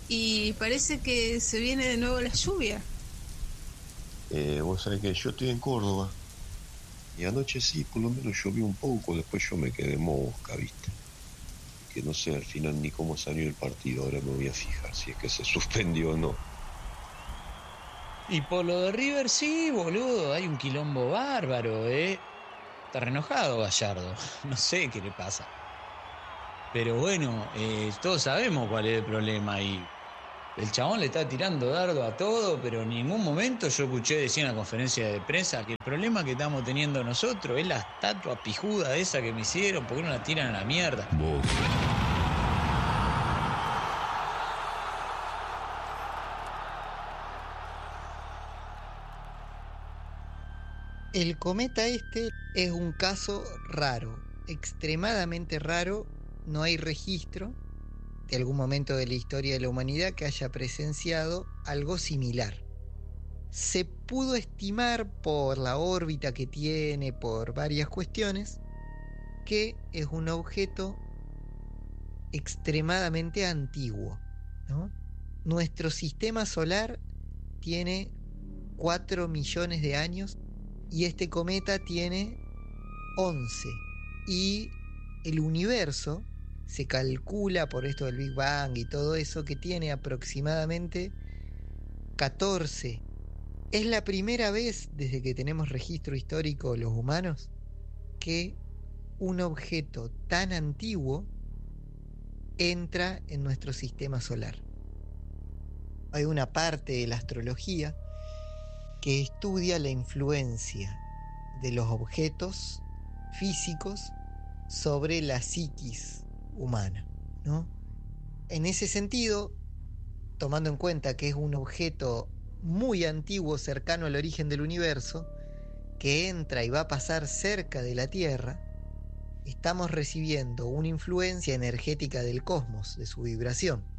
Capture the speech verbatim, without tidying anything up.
y parece que se viene de nuevo la lluvia. Eh, vos sabés que yo estoy en Córdoba y anoche sí, por lo menos llovió un poco, después yo me quedé mosca, ¿viste? Que no sé al final ni cómo salió el partido, ahora me voy a fijar si es que se suspendió o no. Y por lo de River, sí, boludo, hay un quilombo bárbaro, ¿eh? Está re enojado Gallardo, no sé qué le pasa. Pero bueno, eh, todos sabemos cuál es el problema ahí. El chabón le está tirando dardo a todo, pero en ningún momento yo escuché decir en la conferencia de prensa que el problema que estamos teniendo nosotros es la estatua pijuda esa que me hicieron, ¿por qué no la tiran a la mierda? Vos. El cometa este es un caso raro, extremadamente raro. No hay registro de algún momento de la historia de la humanidad que haya presenciado algo similar. Se pudo estimar por la órbita que tiene, por varias cuestiones, que es un objeto extremadamente antiguo, ¿no? Nuestro sistema solar tiene cuatro millones de años y este cometa tiene once. Y el universo se calcula, por esto del Big Bang y todo eso, que tiene aproximadamente catorce. Es la primera vez desde que tenemos registro histórico los humanos que un objeto tan antiguo entra en nuestro sistema solar. Hay una parte de la astrología que estudia la influencia de los objetos físicos sobre la psiquis humana, ¿no? En ese sentido, tomando en cuenta que es un objeto muy antiguo, cercano al origen del universo, que entra y va a pasar cerca de la Tierra, estamos recibiendo una influencia energética del cosmos, de su vibración.